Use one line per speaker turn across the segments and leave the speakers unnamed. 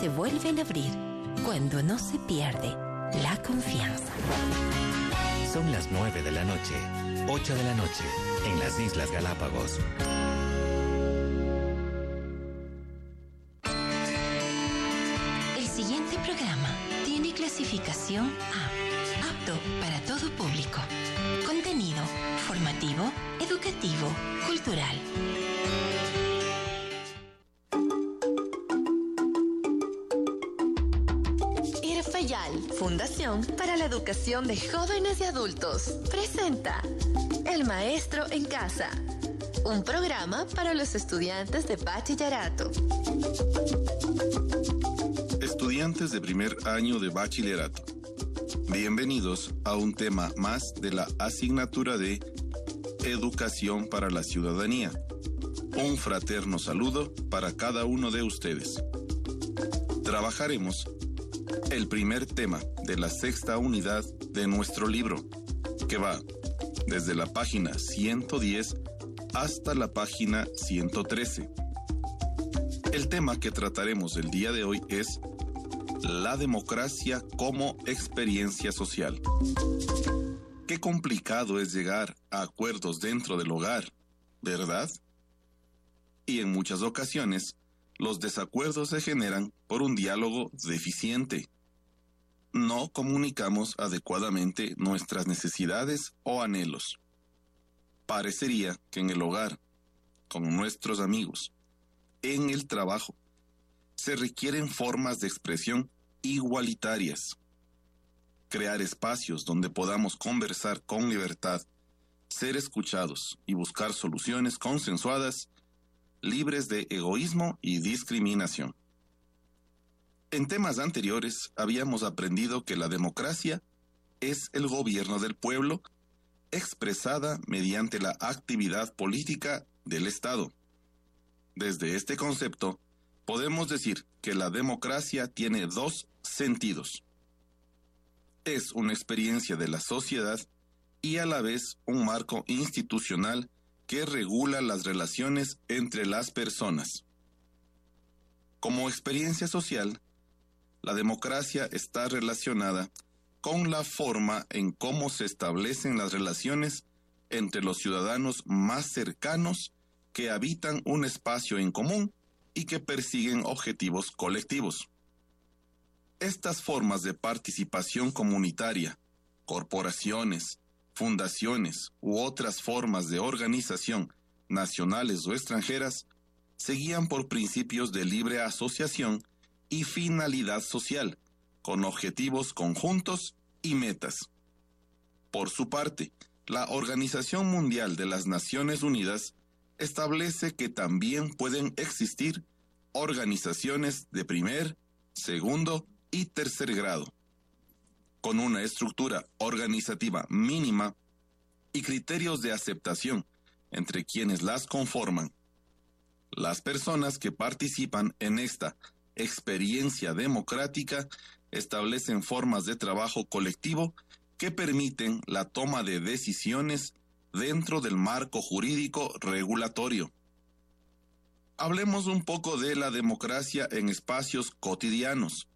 se vuelven a abrir, cuando no se pierde la confianza.
Son las 9 de la noche, 8 de la noche, en las Islas Galápagos.
El siguiente programa tiene clasificación A, apto para todo público. Contenido formativo, educativo, cultural.
IRFEYAL, Fundación para la Educación de Jóvenes y Adultos, presenta El Maestro en Casa, un programa para los estudiantes de bachillerato.
Estudiantes de primer año de bachillerato, bienvenidos a un tema más de la asignatura de Educación para la Ciudadanía. Un fraterno saludo para cada uno de ustedes. Trabajaremos el primer tema de la sexta unidad de nuestro libro, que va desde la página 110 hasta la página 113. El tema que trataremos el día de hoy es la democracia como experiencia social. Qué complicado es llegar a acuerdos dentro del hogar, ¿verdad? Y en muchas ocasiones, los desacuerdos se generan por un diálogo deficiente. No comunicamos adecuadamente nuestras necesidades o anhelos. Parecería que en el hogar, con nuestros amigos, en el trabajo, se requieren formas de expresión igualitarias. Crear espacios donde podamos conversar con libertad, ser escuchados y buscar soluciones consensuadas, libres de egoísmo y discriminación. En temas anteriores habíamos aprendido que la democracia es el gobierno del pueblo expresada mediante la actividad política del Estado. Desde este concepto, podemos decir que la democracia tiene dos sentidos. Es una experiencia de la sociedad y a la vez un marco institucional que regula las relaciones entre las personas. Como experiencia social, la democracia está relacionada con la forma en cómo se establecen las relaciones entre los ciudadanos más cercanos que habitan un espacio en común y que persiguen objetivos colectivos. Estas formas de participación comunitaria, corporaciones, fundaciones u otras formas de organización, nacionales o extranjeras, se guían por principios de libre asociación y finalidad social, con objetivos conjuntos y metas. Por su parte, la Organización Mundial de las Naciones Unidas establece que también pueden existir organizaciones de primer, segundo y tercer grado, con una estructura organizativa mínima y criterios de aceptación entre quienes las conforman. Las personas que participan en esta experiencia democrática establecen formas de trabajo colectivo que permiten la toma de decisiones dentro del marco jurídico regulatorio. Hablemos un poco de la democracia en espacios cotidianos.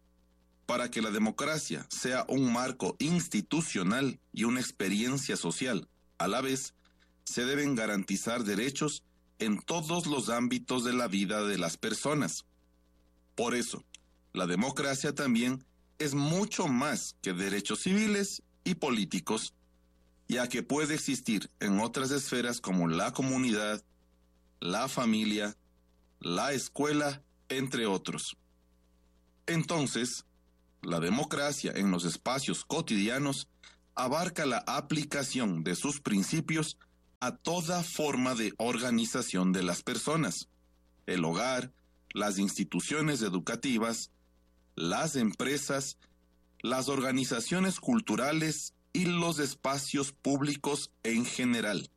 Para que la democracia sea un marco institucional y una experiencia social, a la vez, se deben garantizar derechos en todos los ámbitos de la vida de las personas. Por eso, la democracia también es mucho más que derechos civiles y políticos, ya que puede existir en otras esferas como la comunidad, la familia, la escuela, entre otros. Entonces, la democracia en los espacios cotidianos abarca la aplicación de sus principios a toda forma de organización de las personas, el hogar, las instituciones educativas, las empresas, las organizaciones culturales y los espacios públicos en general.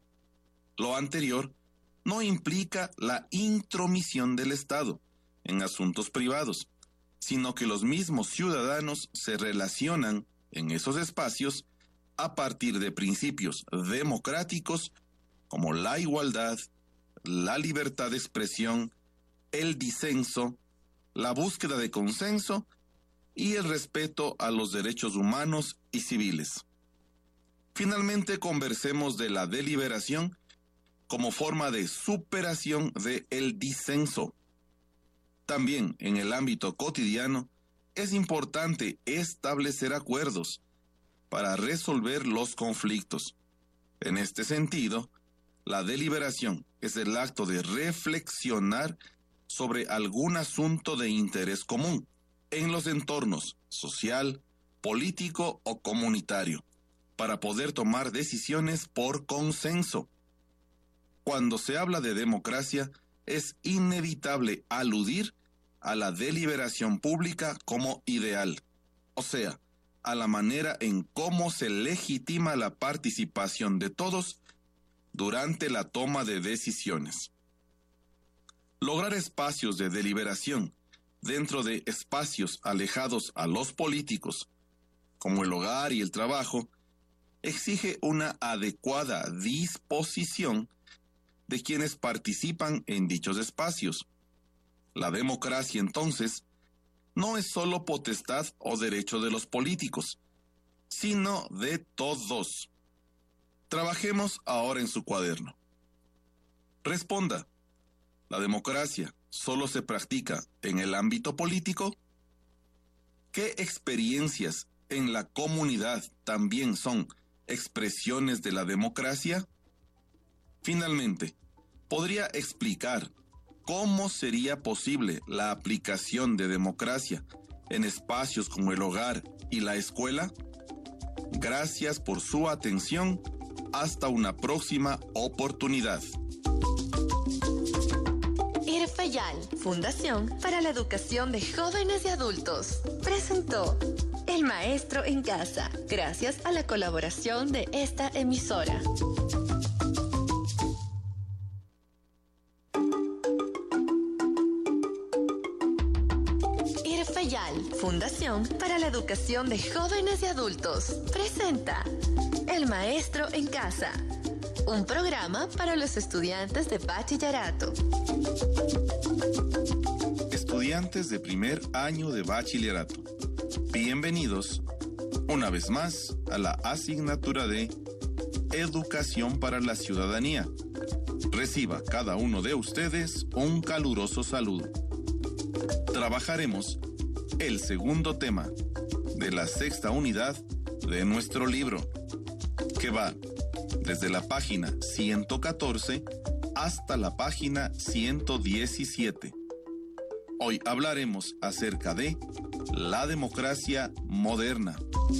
Lo anterior no implica la intromisión del Estado en asuntos privados, sino que los mismos ciudadanos se relacionan en esos espacios a partir de principios democráticos como la igualdad, la libertad de expresión, el disenso, la búsqueda de consenso y el respeto a los derechos humanos y civiles. Finalmente, conversemos de la deliberación como forma de superación del disenso. También en el ámbito cotidiano es importante establecer acuerdos para resolver los conflictos. En este sentido, la deliberación es el acto de reflexionar sobre algún asunto de interés común en los entornos social, político o comunitario, para poder tomar decisiones por consenso. Cuando se habla de democracia, es inevitable aludir a la deliberación pública como ideal, o sea, a la manera en cómo se legitima la participación de todos durante la toma de decisiones. Lograr espacios de deliberación dentro de espacios alejados a los políticos, como el hogar y el trabajo, exige una adecuada disposición de quienes participan en dichos espacios. La democracia, entonces, no es solo potestad o derecho de los políticos, sino de todos. Trabajemos ahora en su cuaderno. Responda, ¿la democracia solo se practica en el ámbito político? ¿Qué experiencias en la comunidad también son expresiones de la democracia? Finalmente, ¿podría explicar cómo sería posible la aplicación de democracia en espacios como el hogar y la escuela? Gracias por su atención. Hasta una próxima oportunidad.
IRFEYAL, Fundación para la Educación de Jóvenes y Adultos, presentó El Maestro en Casa, gracias a la colaboración de esta emisora. IRFEYAL, Fundación para la Educación de Jóvenes y Adultos, presenta El Maestro en Casa, un programa para los estudiantes de bachillerato.
Estudiantes de primer año de bachillerato, bienvenidos una vez más a la asignatura de Educación para la Ciudadanía. Reciba cada uno de ustedes un caluroso saludo. Trabajaremos el segundo tema de la sexta unidad de nuestro libro, que va desde la página 114 hasta la página 117. Hoy hablaremos acerca de la democracia moderna.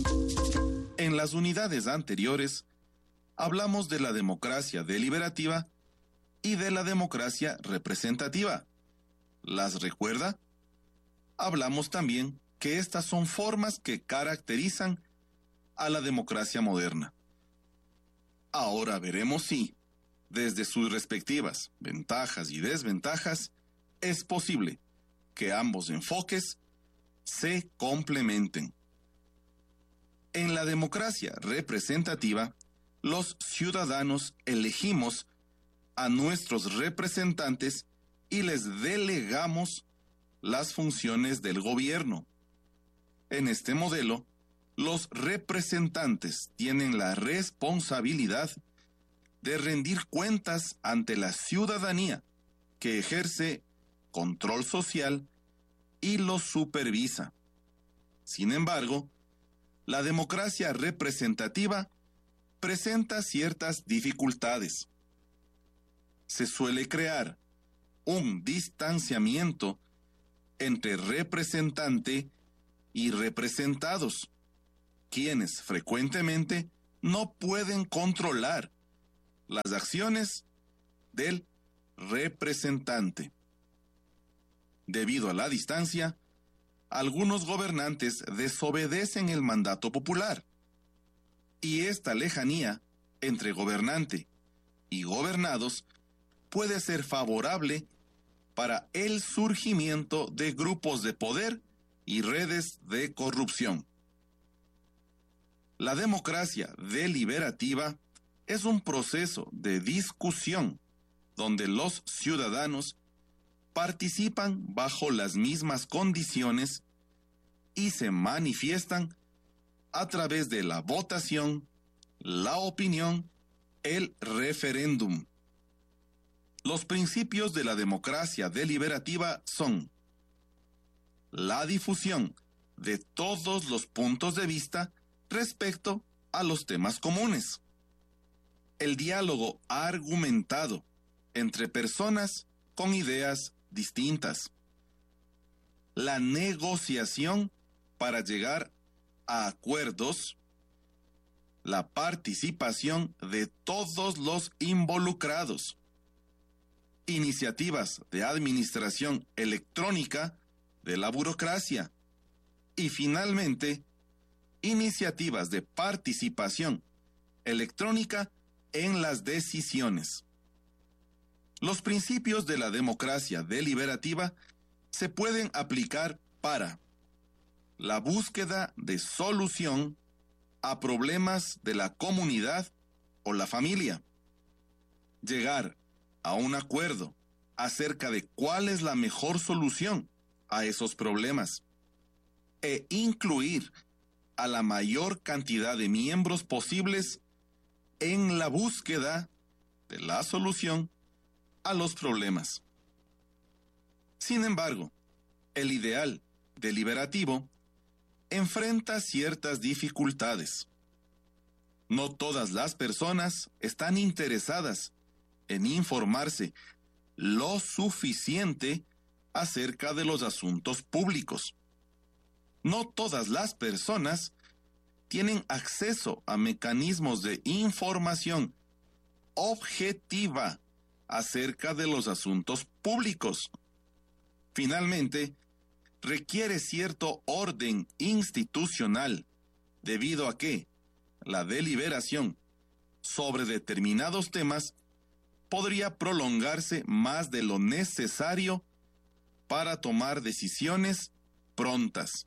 En las unidades anteriores, hablamos de la democracia deliberativa y de la democracia representativa. ¿Las recuerda? Hablamos también que estas son formas que caracterizan a la democracia moderna. Ahora veremos si, desde sus respectivas ventajas y desventajas, es posible que ambos enfoques se complementen. En la democracia representativa, los ciudadanos elegimos a nuestros representantes y les delegamos las funciones del gobierno. En este modelo, los representantes tienen la responsabilidad de rendir cuentas ante la ciudadanía, que ejerce control social y los supervisa. Sin embargo, la democracia representativa presenta ciertas dificultades. Se suele crear un distanciamiento entre representante y representados, quienes frecuentemente no pueden controlar las acciones del representante. Debido a la distancia, algunos gobernantes desobedecen el mandato popular, y esta lejanía entre gobernante y gobernados puede ser favorable para el surgimiento de grupos de poder y redes de corrupción. La democracia deliberativa es un proceso de discusión donde los ciudadanos participan bajo las mismas condiciones y se manifiestan a través de la votación, la opinión, el referéndum. Los principios de la democracia deliberativa son la difusión de todos los puntos de vista respecto a los temas comunes, el diálogo argumentado entre personas con ideas distintas, la negociación para llegar a acuerdos, la participación de todos los involucrados, iniciativas de administración electrónica de la burocracia y finalmente iniciativas de participación electrónica en las decisiones. Los principios de la democracia deliberativa se pueden aplicar para la búsqueda de solución a problemas de la comunidad o la familia, llegar a un acuerdo acerca de cuál es la mejor solución a esos problemas e incluir a la mayor cantidad de miembros posibles en la búsqueda de la solución a los problemas. Sin embargo, el ideal deliberativo enfrenta ciertas dificultades. No todas las personas están interesadas en informarse lo suficiente acerca de los asuntos públicos. No todas las personas tienen acceso a mecanismos de información objetiva acerca de los asuntos públicos. Finalmente, requiere cierto orden institucional, debido a que la deliberación sobre determinados temas podría prolongarse más de lo necesario para tomar decisiones prontas.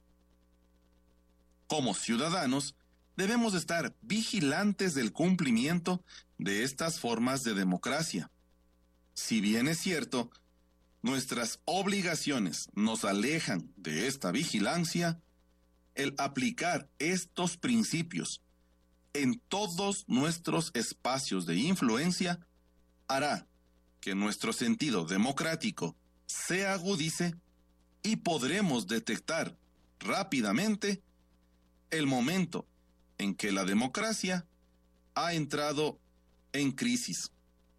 Como ciudadanos, debemos estar vigilantes del cumplimiento de estas formas de democracia. Si bien es cierto, nuestras obligaciones nos alejan de esta vigilancia, el aplicar estos principios en todos nuestros espacios de influencia hará que nuestro sentido democrático se agudice y podremos detectar rápidamente el momento en que la democracia ha entrado en crisis.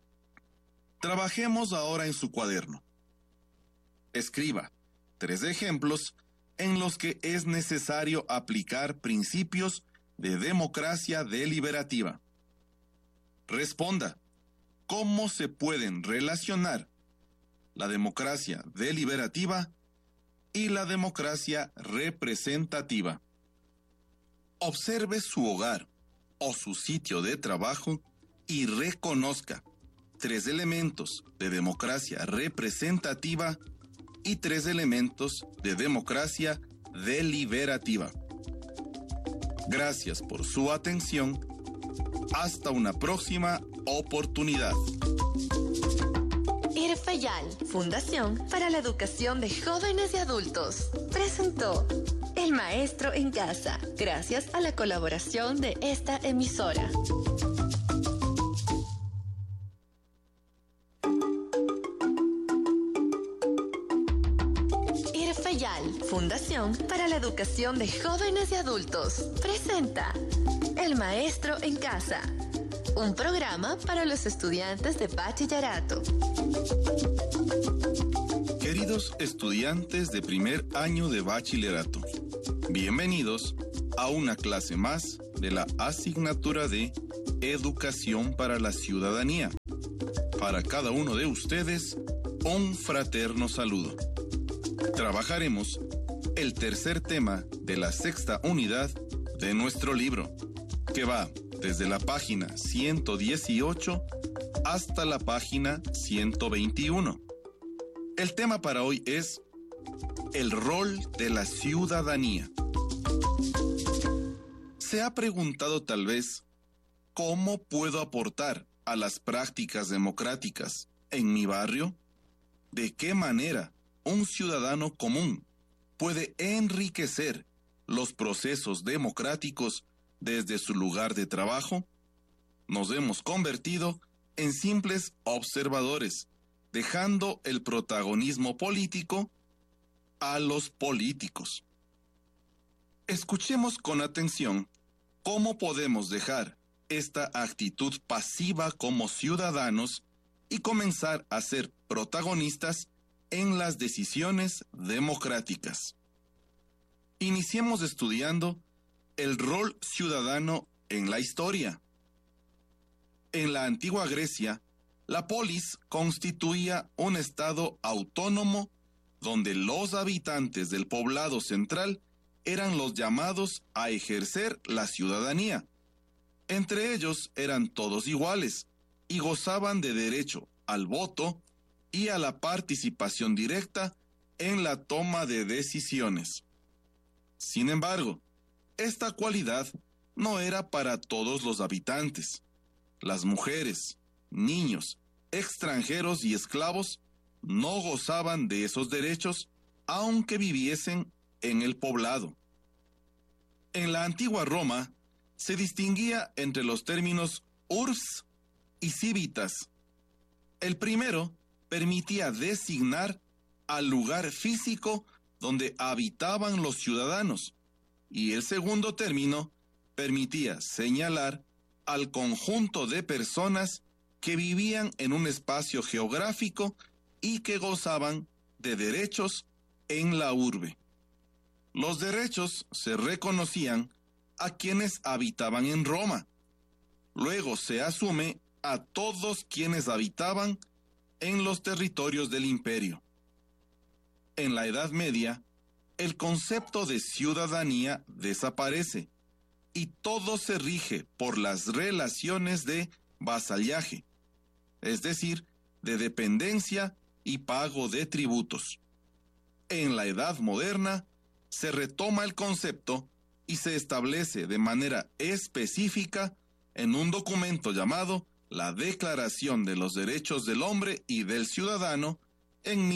Trabajemos ahora en su cuaderno. Escriba 3 ejemplos en los que es necesario aplicar principios de democracia deliberativa. Responda, ¿cómo se pueden relacionar la democracia deliberativa y la democracia representativa? Observe su hogar o su sitio de trabajo y reconozca 3 elementos de democracia representativa y 3 elementos de democracia deliberativa. Gracias por su atención. Hasta una próxima oportunidad.
IRFEYAL, Fundación para la Educación de Jóvenes y Adultos, presentó El Maestro en Casa, gracias a la colaboración de esta emisora. IRFEYAL, Fundación para la Educación de Jóvenes y Adultos, presenta El Maestro en Casa, un programa para los estudiantes de bachillerato.
Queridos estudiantes de primer año de bachillerato, bienvenidos a una clase más de la asignatura de Educación para la Ciudadanía. Para cada uno de ustedes, un fraterno saludo. Trabajaremos el tercer tema de la 6ª unidad de nuestro libro, que va desde la página 118 hasta la página 121. El tema para hoy es el rol de la ciudadanía. ¿Se ha preguntado tal vez cómo puedo aportar a las prácticas democráticas en mi barrio? de qué manera un ciudadano común puede enriquecer los procesos democráticos desde su lugar de trabajo, nos hemos convertido en simples observadores, dejando el protagonismo político a los políticos. Escuchemos con atención cómo podemos dejar esta actitud pasiva como ciudadanos y comenzar a ser protagonistas en las decisiones democráticas. Iniciemos estudiando el rol ciudadano en la historia. En la antigua Grecia, la polis constituía un estado autónomo donde los habitantes del poblado central eran los llamados a ejercer la ciudadanía. Entre ellos eran todos iguales y gozaban de derecho al voto y a la participación directa en la toma de decisiones. Sin embargo, esta cualidad no era para todos los habitantes. Las mujeres, niños, extranjeros y esclavos no gozaban de esos derechos aunque viviesen en el poblado. En la antigua Roma se distinguía entre los términos urbs y civitas. El primero permitía designar al lugar físico donde habitaban los ciudadanos y el segundo término permitía señalar al conjunto de personas que vivían en un espacio geográfico y que gozaban de derechos en la urbe. Los derechos se reconocían a quienes habitaban en Roma. Luego se asume a todos quienes habitaban en los territorios del imperio. En la Edad Media, el concepto de ciudadanía desaparece y todo se rige por las relaciones de vasallaje, es decir, de dependencia y pago de tributos. En la Edad Moderna, se retoma el concepto y se establece de manera específica en un documento llamado la Declaración de los Derechos del Hombre y del Ciudadano en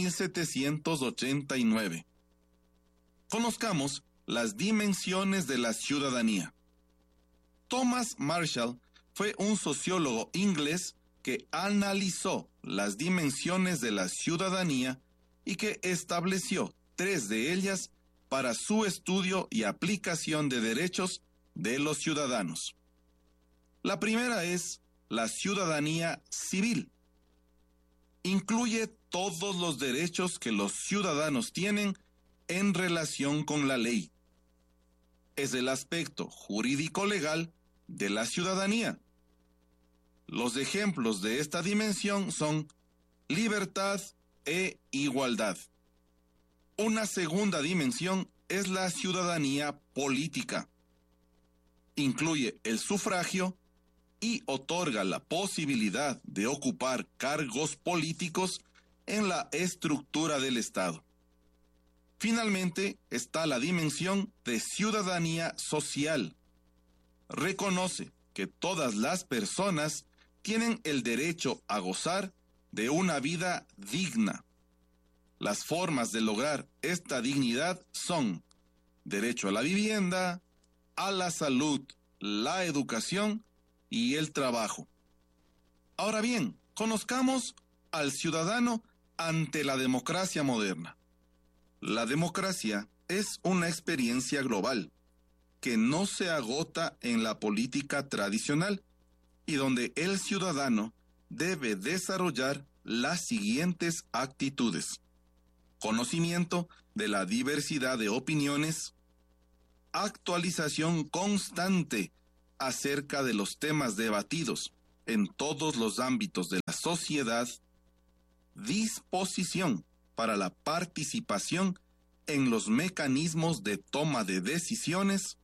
1789. Conozcamos las dimensiones de la ciudadanía. Thomas Marshall fue un sociólogo inglés que analizó las dimensiones de la ciudadanía y que estableció 3 de ellas para su estudio y aplicación de derechos de los ciudadanos. La primera es la ciudadanía civil. Incluye todos los derechos que los ciudadanos tienen en relación con la ley. Es el aspecto jurídico-legal de la ciudadanía. Los ejemplos de esta dimensión son libertad e igualdad. Una segunda dimensión es la ciudadanía política. Incluye el sufragio y otorga la posibilidad de ocupar cargos políticos en la estructura del Estado. Finalmente está la dimensión de ciudadanía social. Reconoce que todas las personas tienen el derecho a gozar de una vida digna. Las formas de lograr esta dignidad son derecho a la vivienda, a la salud, la educación y el trabajo. Ahora bien, conozcamos al ciudadano ante la democracia moderna. La democracia es una experiencia global que no se agota en la política tradicional y donde el ciudadano debe desarrollar las siguientes actitudes: conocimiento de la diversidad de opiniones, actualización constante acerca de los temas debatidos en todos los ámbitos de la sociedad, disposición para la participación en los mecanismos de toma de decisiones,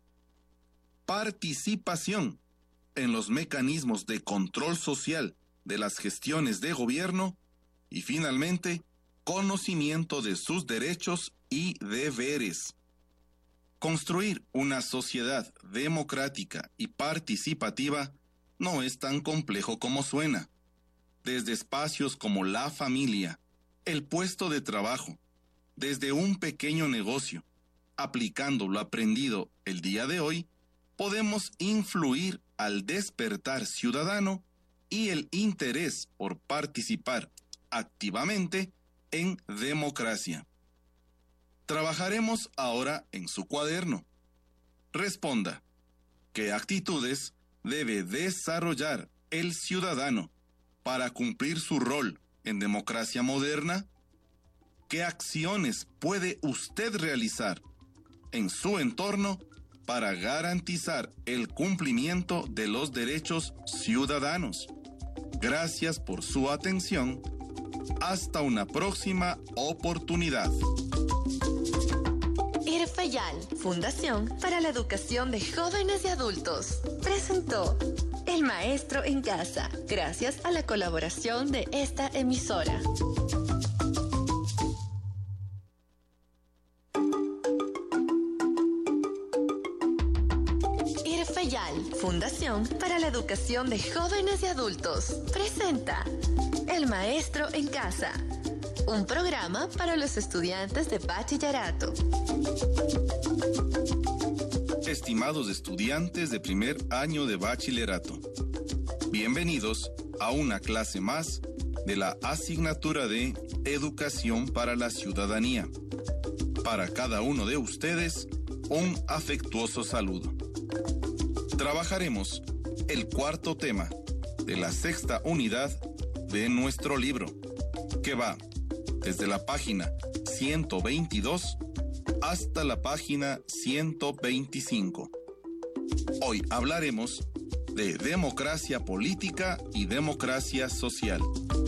participación en los mecanismos de control social de las gestiones de gobierno y finalmente, conocimiento de sus derechos y deberes. Construir una sociedad democrática y participativa no es tan complejo como suena. Desde espacios como la familia, el puesto de trabajo, desde un pequeño negocio. Aplicando lo aprendido el día de hoy, podemos influir al despertar ciudadano y el interés por participar activamente en democracia. Trabajaremos ahora en su cuaderno. Responda, ¿qué actitudes debe desarrollar el ciudadano para cumplir su rol en democracia moderna? ¿Qué acciones puede usted realizar en su entorno para garantizar el cumplimiento de los derechos ciudadanos? Gracias por su atención. Hasta una próxima oportunidad.
IRFEYAL, Fundación para la Educación de Jóvenes y Adultos, presentó El Maestro en Casa, gracias a la colaboración de esta emisora. IRFEYAL, Fundación para la Educación de Jóvenes y Adultos, presenta El Maestro en Casa, un programa para los estudiantes de bachillerato.
Estimados estudiantes de primer año de bachillerato, bienvenidos a una clase más de la asignatura de Educación para la Ciudadanía. Para cada uno de ustedes, un afectuoso saludo. Trabajaremos el cuarto tema de la sexta unidad de nuestro libro, que va desde la página 122 hasta la página 125. Hoy hablaremos de democracia política y democracia social.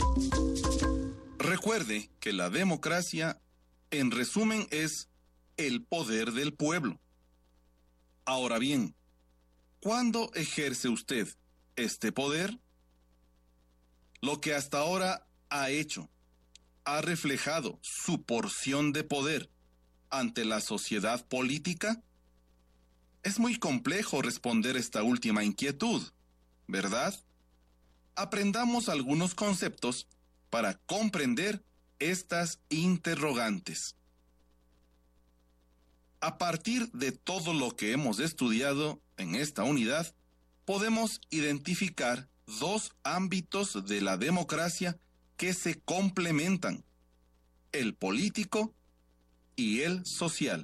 Recuerde que la democracia, en resumen, es el poder del pueblo. Ahora bien, ¿cuándo ejerce usted este poder? Lo que hasta ahora ha hecho, ha reflejado su porción de poder ante la sociedad política. Es muy complejo responder esta última inquietud, ¿verdad? Aprendamos algunos conceptos para comprender estas interrogantes. A partir de todo lo que hemos estudiado en esta unidad, podemos identificar dos ámbitos de la democracia que se complementan: el político y el social.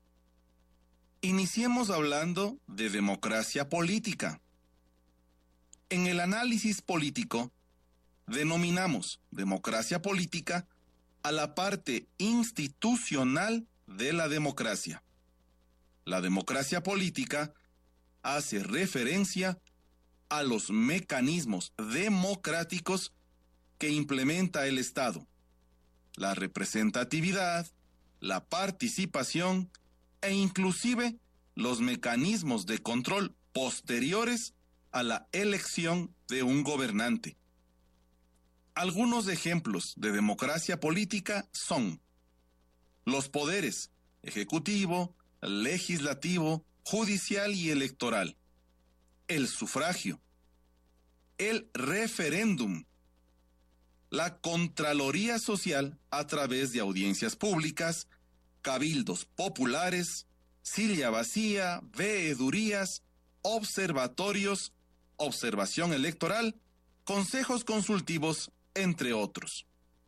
Iniciemos hablando de democracia política. En el análisis político, denominamos democracia política a la parte institucional de la democracia. La democracia política hace referencia a los mecanismos democráticos que implementa el Estado: la representatividad, la participación e inclusive los mecanismos de control posteriores a la elección de un gobernante. Algunos ejemplos de democracia política son los poderes ejecutivo, legislativo, judicial y electoral, el sufragio, el referéndum, la Contraloría Social a través de audiencias públicas, cabildos populares, silla vacía, veedurías, observatorios, observación electoral, consejos consultivos, entre otros.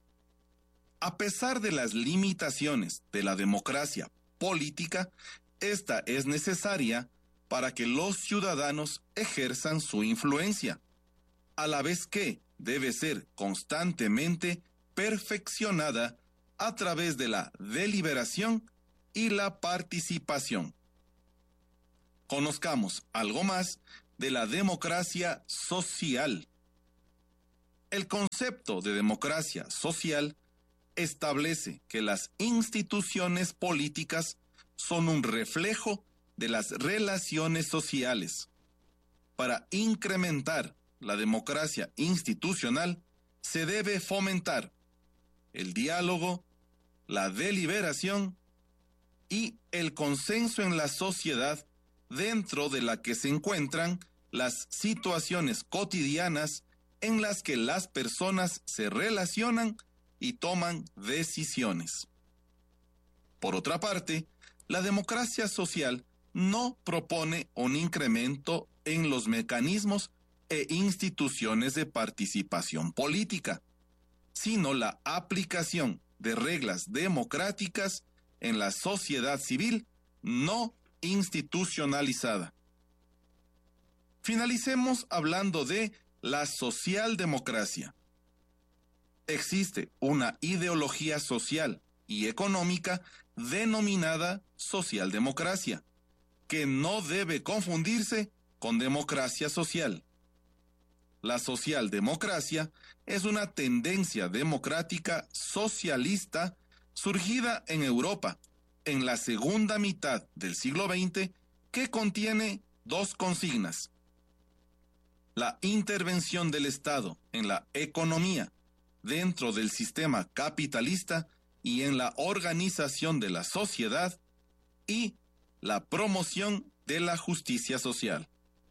A pesar de las limitaciones de la democracia política, esta es necesaria para que los ciudadanos ejerzan su influencia, a la vez que debe ser constantemente perfeccionada a través de la deliberación y la participación. Conozcamos algo más de la democracia social. El concepto de democracia social establece que las instituciones políticas son un reflejo de las relaciones sociales. Para incrementar la democracia institucional, se debe fomentar el diálogo, la deliberación y el consenso en la sociedad, dentro de la que se encuentran las situaciones cotidianas en las que las personas se relacionan y toman decisiones. Por otra parte, la democracia social no propone un incremento en los mecanismos e instituciones de participación política, sino la aplicación de reglas democráticas en la sociedad civil no institucionalizada. Finalicemos hablando de la socialdemocracia. Existe una ideología social y económica denominada socialdemocracia, que no debe confundirse con democracia social. La socialdemocracia es una tendencia democrática socialista surgida en Europa en la segunda mitad del siglo XX que contiene dos consignas: la intervención del Estado en la economía dentro del sistema capitalista y en la organización de la sociedad, y la promoción de la justicia social.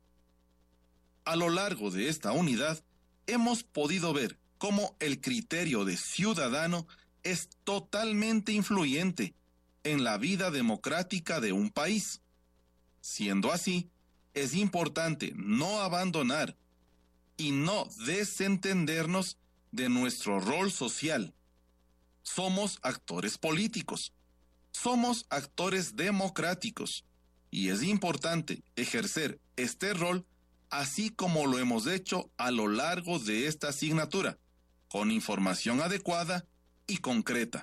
A lo largo de esta unidad, hemos podido ver cómo el criterio de ciudadano es totalmente influyente en la vida democrática de un país. Siendo así, es importante no abandonar y no desentendernos de nuestro rol social. Somos actores políticos, somos actores democráticos, y es importante ejercer este rol así como lo hemos hecho a lo largo de esta asignatura, con información adecuada y concreta.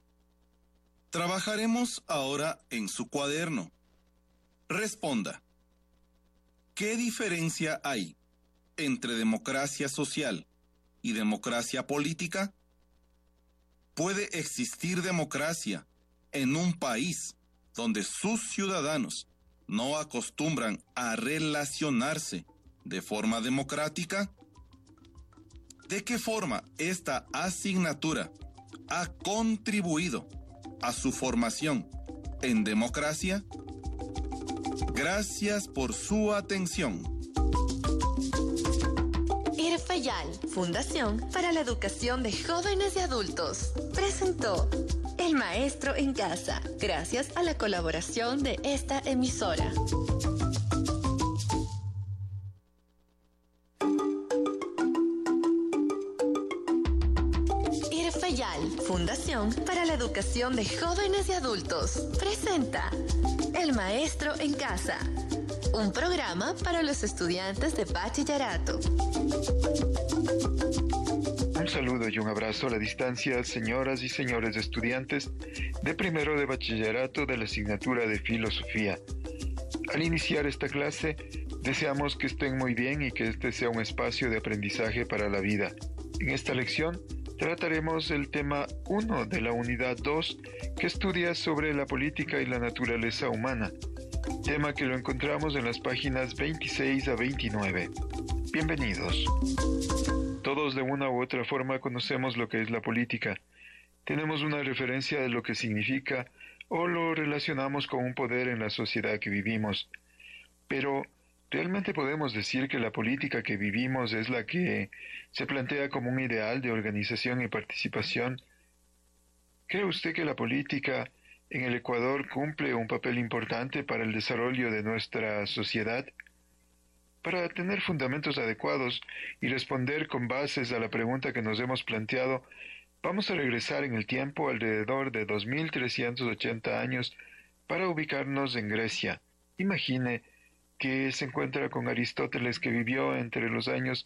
Trabajaremos ahora en su cuaderno. Responda: ¿qué diferencia hay entre democracia social y democracia política? ¿Puede existir democracia en un país donde sus ciudadanos no acostumbran a relacionarse de forma democrática? ¿De qué forma esta asignatura ha contribuido a su formación en democracia? Gracias por su atención.
IRFEYAL, Fundación para la Educación de Jóvenes y Adultos, presentó El Maestro en Casa, gracias a la colaboración de esta emisora. IRFEYAL, Fundación para la Educación de Jóvenes y Adultos, presenta El Maestro en Casa, un programa para los estudiantes de bachillerato.
Un saludo y un abrazo a la distancia, señoras y señores estudiantes de primero de bachillerato de la asignatura de Filosofía. Al iniciar esta clase, deseamos que estén muy bien y que este sea un espacio de aprendizaje para la vida. En esta lección trataremos el tema 1 de la unidad 2, que estudia sobre la política y la naturaleza humana, tema que lo encontramos en las páginas 26 a 29. Bienvenidos. Todos de una u otra forma conocemos lo que es la política. Tenemos una referencia de lo que significa o lo relacionamos con un poder en la sociedad que vivimos. Pero, ¿realmente podemos decir que la política que vivimos es la que se plantea como un ideal de organización y participación? ¿Cree usted que la política en el Ecuador cumple un papel importante para el desarrollo de nuestra sociedad? Para tener fundamentos adecuados y responder con bases a la pregunta que nos hemos planteado, vamos a regresar en el tiempo alrededor de 2380 años para ubicarnos en Grecia. Imagine que se encuentra con Aristóteles, que vivió entre los años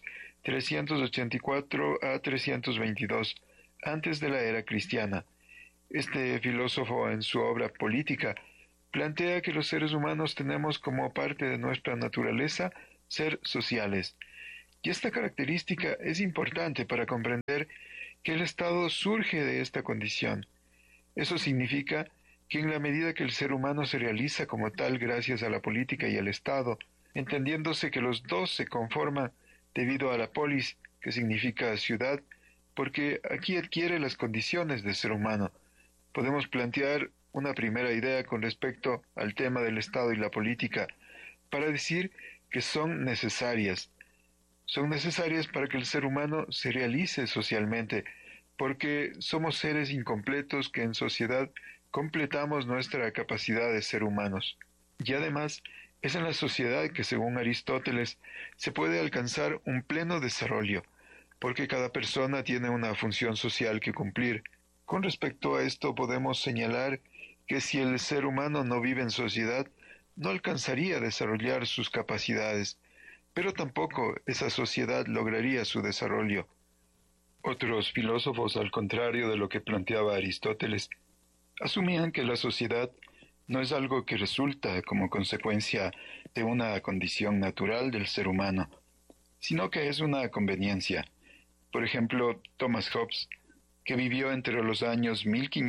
384 a 322, antes de la era cristiana. Este filósofo, en su obra Política, plantea que los seres humanos tenemos como parte de nuestra naturaleza ser sociales. Y esta característica es importante para comprender que el Estado surge de esta condición. Eso significa que en la medida que el ser humano se realiza como tal gracias a la política y al Estado, entendiéndose que los dos se conforman debido a la polis, que significa ciudad, porque aquí adquiere las condiciones de ser humano, podemos plantear una primera idea con respecto al tema del Estado y la política, para decir que son necesarias. Son necesarias para que el ser humano se realice socialmente, porque somos seres incompletos que en sociedad completamos nuestra capacidad de ser humanos. Y además, es en la sociedad que, según Aristóteles, se puede alcanzar un pleno desarrollo, porque cada persona tiene una función social que cumplir. Con respecto a esto, podemos señalar que si el ser humano no vive en sociedad, no alcanzaría a desarrollar sus capacidades, pero tampoco esa sociedad lograría su desarrollo. Otros filósofos, al contrario de lo que planteaba Aristóteles, asumían que la sociedad no es algo que resulta como consecuencia de una condición natural del ser humano, sino que es una conveniencia. Por ejemplo, Thomas Hobbes, que vivió entre los años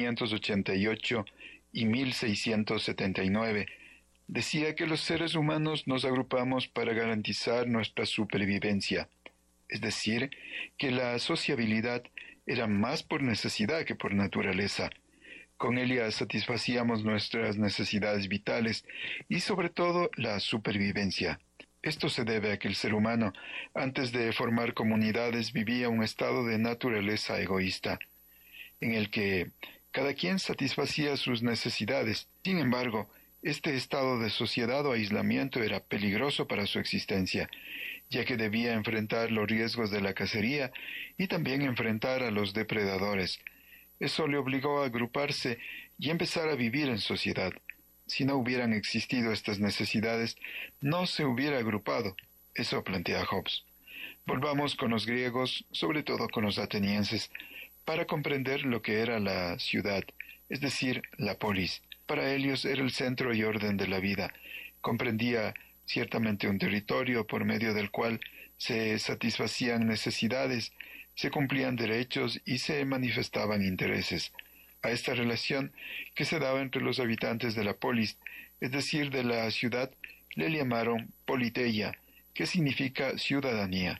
1588 y 1679, decía que los seres humanos nos agrupamos para garantizar nuestra supervivencia, es decir, que la sociabilidad era más por necesidad que por naturaleza. Con ella satisfacíamos nuestras necesidades vitales y sobre todo la supervivencia. Esto se debe a que el ser humano, antes de formar comunidades, vivía un estado de naturaleza egoísta, en el que cada quien satisfacía sus necesidades. Sin embargo, este estado de sociedad o aislamiento era peligroso para su existencia, ya que debía enfrentar los riesgos de la cacería y también enfrentar a los depredadores. Eso le obligó a agruparse y empezar a vivir en sociedad. Si no hubieran existido estas necesidades, no se hubiera agrupado. Eso plantea Hobbes. Volvamos con los griegos, sobre todo con los atenienses, para comprender lo que era la ciudad, es decir, la polis. Para ellos era el centro y orden de la vida. Comprendía ciertamente un territorio por medio del cual se satisfacían necesidades, se cumplían derechos y se manifestaban intereses. A esta relación que se daba entre los habitantes de la polis, es decir, de la ciudad, le llamaron politeia, que significa ciudadanía.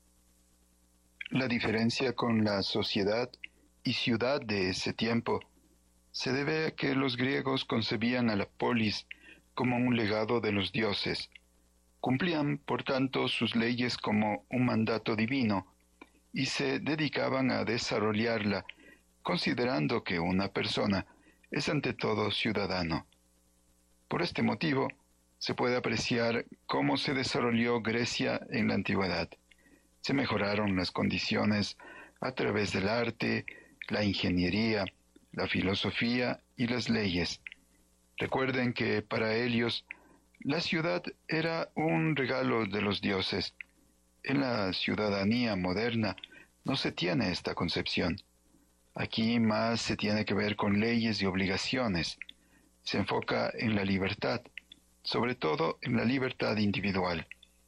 La diferencia con la sociedad y ciudad de ese tiempo se debe a que los griegos concebían a la polis como un legado de los dioses. Cumplían, por tanto, sus leyes como un mandato divino y se dedicaban a desarrollarla, considerando que una persona es ante todo ciudadano. Por este motivo, se puede apreciar cómo se desarrolló Grecia en la antigüedad. Se mejoraron las condiciones a través del arte, la ingeniería, la filosofía y las leyes. Recuerden que para ellos la ciudad era un regalo de los dioses. En la ciudadanía moderna no se tiene esta concepción. Aquí más se tiene que ver con leyes y obligaciones. Se enfoca en la libertad, sobre todo en la libertad individual.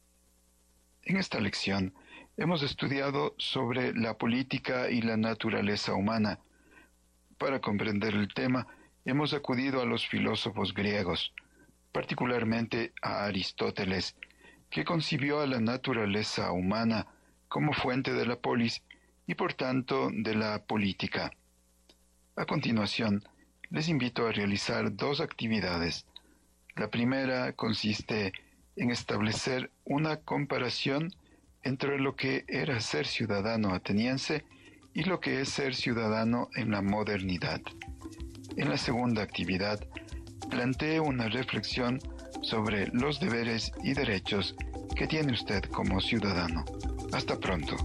En esta lección hemos estudiado sobre la política y la naturaleza humana. Para comprender el tema, hemos acudido a los filósofos griegos, particularmente a Aristóteles, que concibió a la naturaleza humana como fuente de la polis y por tanto de la política. A continuación, les invito a realizar dos actividades. La primera consiste en establecer una comparación entre lo que era ser ciudadano ateniense y lo que es ser ciudadano en la modernidad. En la segunda actividad, plantee una reflexión sobre los deberes y derechos que tiene usted como ciudadano. Hasta pronto.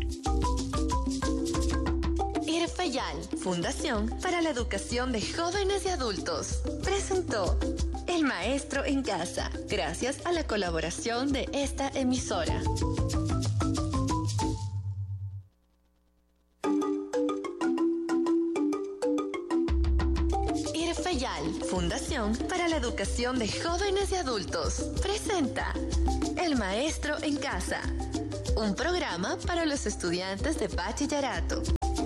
IRFEYAL, Fundación para la Educación de Jóvenes y Adultos, presentó El Maestro en Casa, gracias a la colaboración de esta emisora. IRFEYAL, Fundación para la Educación de Jóvenes y Adultos, presenta El Maestro en Casa, un programa para los estudiantes de bachillerato.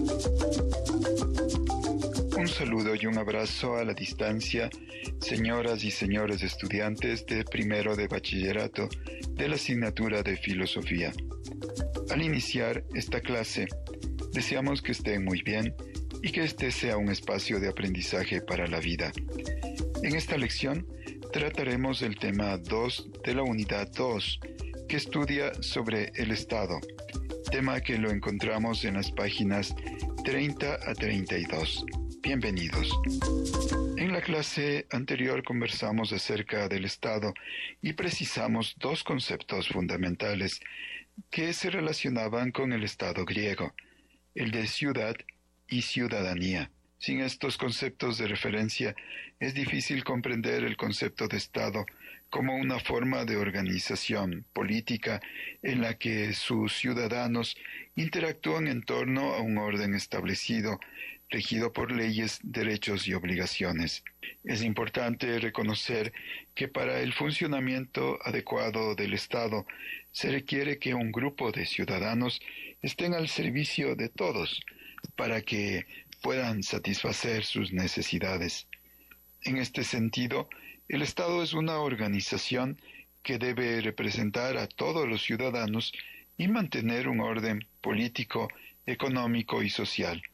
Un saludo y un abrazo a la distancia, señoras y señores estudiantes de primero de bachillerato de la asignatura de Filosofía. Al iniciar esta clase, deseamos que estén muy bien y que este sea un espacio de aprendizaje para la vida. En esta lección trataremos el tema 2 de la unidad 2, que estudia sobre el Estado, tema que lo encontramos en las páginas 30 a 32. Bienvenidos. En la clase anterior conversamos acerca del Estado y precisamos dos conceptos fundamentales que se relacionaban con el Estado griego, el de ciudad y ciudadanía. Sin estos conceptos de referencia, es difícil comprender el concepto de Estado como una forma de organización política en la que sus ciudadanos interactúan en torno a un orden establecido, regido por leyes, derechos y obligaciones. Es importante reconocer que para el funcionamiento adecuado del Estado se requiere que un grupo de ciudadanos estén al servicio de todos para que puedan satisfacer sus necesidades. En este sentido, el Estado es una organización que debe representar a todos los ciudadanos y mantener un orden político, económico y social.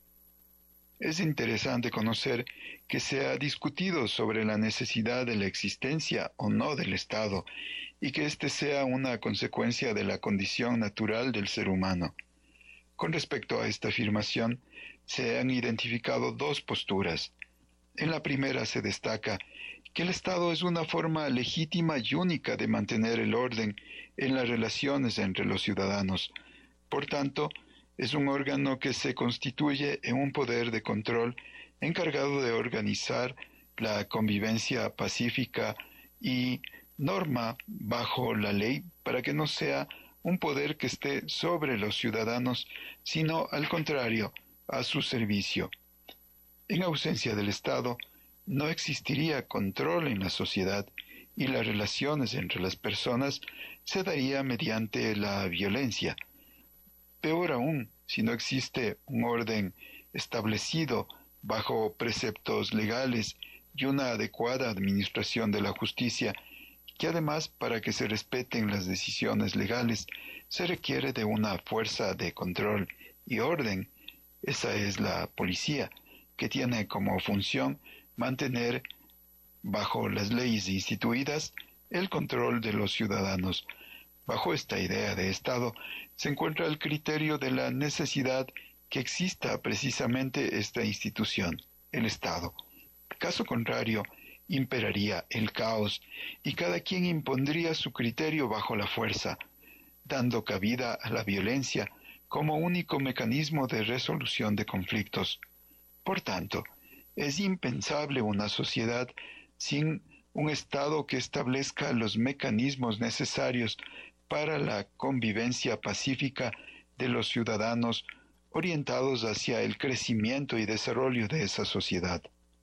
Es interesante conocer que se ha discutido sobre la necesidad de la existencia o no del Estado y que éste sea una consecuencia de la condición natural del ser humano. Con respecto a esta afirmación, se han identificado dos posturas. En la primera se destaca que el Estado es una forma legítima y única de mantener el orden en las relaciones entre los ciudadanos. Por tanto, es un órgano que se constituye en un poder de control encargado de organizar la convivencia pacífica y norma bajo la ley para que no sea un poder que esté sobre los ciudadanos, sino al contrario, a su servicio. En ausencia del Estado, no existiría control en la sociedad y las relaciones entre las personas se daría mediante la violencia. Peor aún, si no existe un orden establecido bajo preceptos legales y una adecuada administración de la justicia, que además para que se respeten las decisiones legales se requiere de una fuerza de control y orden. Esa es la policía, que tiene como función mantener, bajo las leyes instituidas, el control de los ciudadanos. Bajo esta idea de Estado se encuentra el criterio de la necesidad que exista precisamente esta institución, el Estado. Caso contrario, imperaría el caos y cada quien impondría su criterio bajo la fuerza, dando cabida a la violencia como único mecanismo de resolución de conflictos. Por tanto, es impensable una sociedad sin un Estado que establezca los mecanismos necesarios para la convivencia pacífica de los ciudadanos orientados hacia el crecimiento y desarrollo de esa sociedad.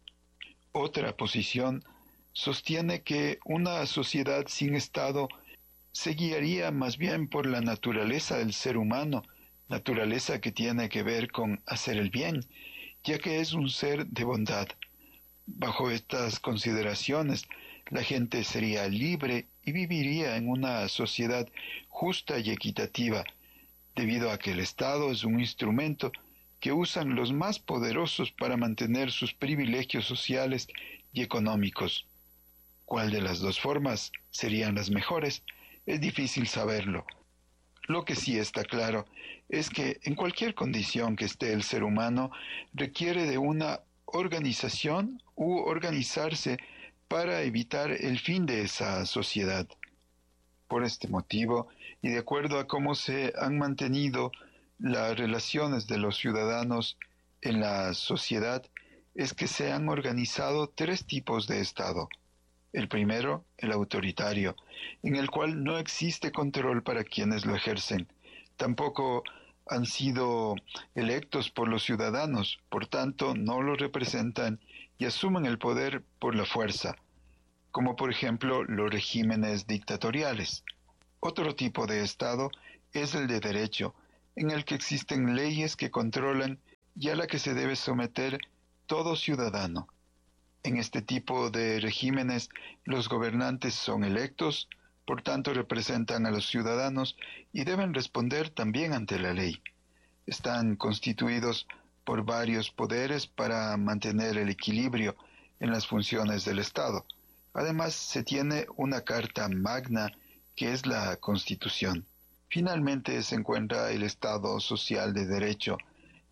Otra posición sostiene que una sociedad sin Estado se guiaría más bien por la naturaleza del ser humano, naturaleza que tiene que ver con hacer el bien, ya que es un ser de bondad. Bajo estas consideraciones, la gente sería libre y viviría en una sociedad justa y equitativa, debido a que el Estado es un instrumento que usan los más poderosos para mantener sus privilegios sociales y económicos. ¿Cuál de las dos formas serían las mejores? Es difícil saberlo. Lo que sí está claro es que en cualquier condición que esté el ser humano requiere de una organización u organizarse para evitar el fin de esa sociedad. Por este motivo, y de acuerdo a cómo se han mantenido las relaciones de los ciudadanos en la sociedad, es que se han organizado tres tipos de Estado. El primero, el autoritario, en el cual no existe control para quienes lo ejercen. Tampoco han sido electos por los ciudadanos, por tanto no los representan y asumen el poder por la fuerza, como por ejemplo los regímenes dictatoriales. Otro tipo de Estado es el de derecho, en el que existen leyes que controlan y a la que se debe someter todo ciudadano. En este tipo de regímenes, los gobernantes son electos, por tanto representan a los ciudadanos y deben responder también ante la ley. Están constituidos por varios poderes para mantener el equilibrio en las funciones del Estado. Además, se tiene una Carta Magna, que es la Constitución. Finalmente se encuentra el Estado social de derecho,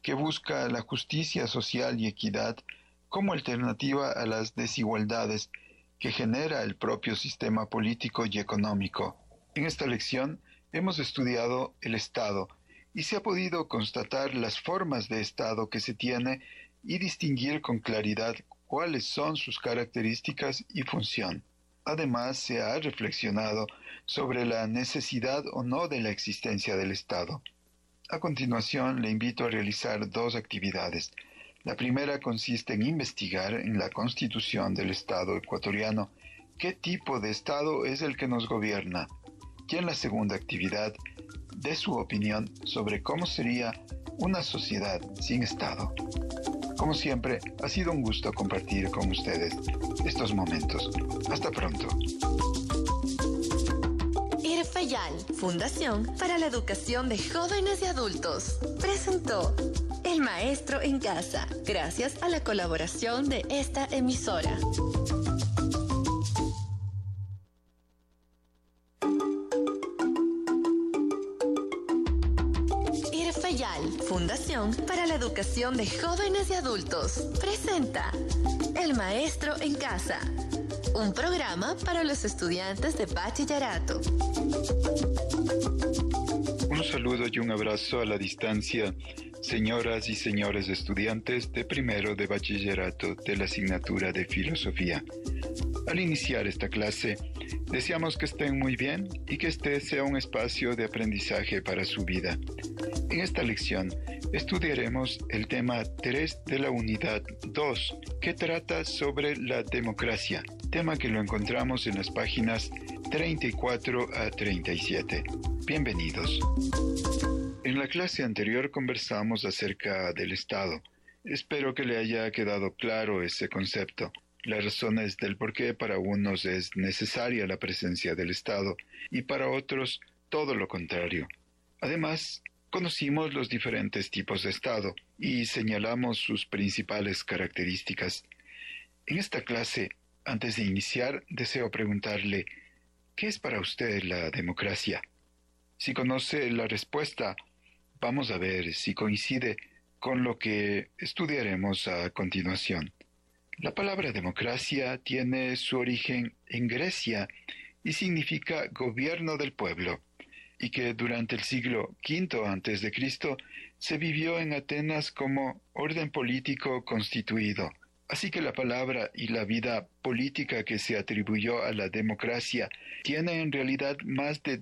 que busca la justicia social y equidad como alternativa a las desigualdades que genera el propio sistema político y económico. En esta lección hemos estudiado el Estado y se ha podido constatar las formas de Estado que se tiene y distinguir con claridad cuáles son sus características y función. Además, se ha reflexionado sobre la necesidad o no de la existencia del Estado. A continuación, le invito a realizar 2 actividades. La primera consiste en investigar en la Constitución del Estado ecuatoriano qué tipo de Estado es el que nos gobierna. Y en la segunda actividad, dé su opinión sobre cómo sería una sociedad sin Estado. Como siempre, ha sido un gusto compartir con ustedes estos momentos. Hasta pronto.
IRFEYAL, Fundación para la Educación de Jóvenes y Adultos, presentó El Maestro en Casa, gracias a la colaboración de esta emisora. IRFEYAL, Fundación para la Educación de Jóvenes y Adultos, presenta El Maestro en Casa, un programa para los estudiantes de bachillerato.
Un saludo y un abrazo a la distancia, señoras y señores estudiantes de primero de bachillerato de la asignatura de Filosofía. Al iniciar esta clase, deseamos que estén muy bien y que este sea un espacio de aprendizaje para su vida. En esta lección estudiaremos el tema 3 de la unidad 2, que trata sobre la democracia, tema que lo encontramos en las páginas 34 a 37. Bienvenidos. En la clase anterior conversamos acerca del Estado. Espero que le haya quedado claro ese concepto. Las razones del por qué para unos es necesaria la presencia del Estado y para otros todo lo contrario. Además, conocimos los diferentes tipos de Estado y señalamos sus principales características. En esta clase, antes de iniciar, deseo preguntarle, ¿qué es para usted la democracia? Si conoce la respuesta, vamos a ver si coincide con lo que estudiaremos a continuación. La palabra democracia tiene su origen en Grecia y significa gobierno del pueblo, y que durante el siglo V a.C. se vivió en Atenas como orden político constituido. Así que la palabra y la vida política que se atribuyó a la democracia tiene en realidad más de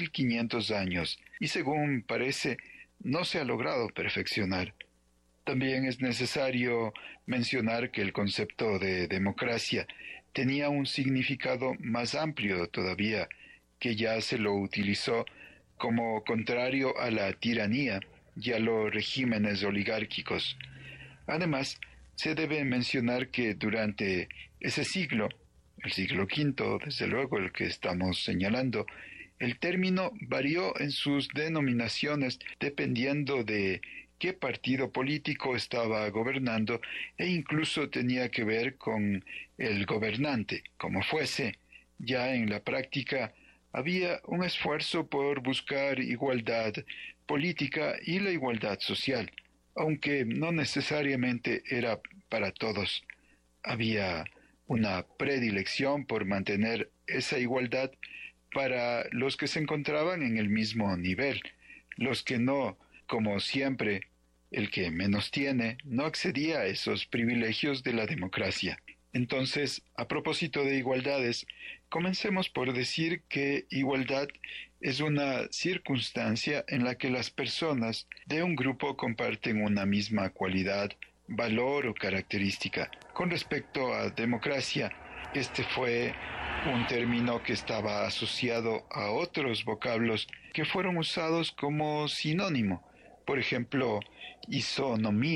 2500 años, y según parece, no se ha logrado perfeccionar. También es necesario mencionar que el concepto de democracia tenía un significado más amplio todavía, que ya se lo utilizó como contrario a la tiranía y a los regímenes oligárquicos. Además, se debe mencionar que durante ese siglo, el siglo V, desde luego el que estamos señalando, el término varió en sus denominaciones dependiendo de qué partido político estaba gobernando e incluso tenía que ver con el gobernante. Como fuese, ya en la práctica había un esfuerzo por buscar igualdad política y la igualdad social, aunque no necesariamente era para todos. Había una predilección por mantener esa igualdad para los que se encontraban en el mismo nivel. Los que no, como siempre, el que menos tiene, no accedía a esos privilegios de la democracia. Entonces, a propósito de igualdades, comencemos por decir que igualdad es una circunstancia en la que las personas de un grupo comparten una misma cualidad, valor o característica. Con respecto a democracia, este fue un término que estaba asociado a otros vocablos que fueron usados como sinónimo. Por ejemplo, isonomía